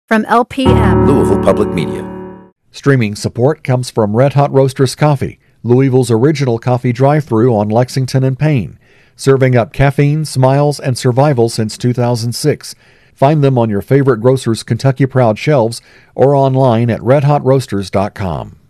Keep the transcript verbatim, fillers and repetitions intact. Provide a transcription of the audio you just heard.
From L P M, Louisville Public Media. Streaming support comes from Red Hot Roasters Coffee, Louisville's original coffee drive-thru on Lexington and Payne, serving up caffeine, smiles, and survival since two thousand six. Find them on your favorite grocer's Kentucky Proud shelves or online at red hot roasters dot com.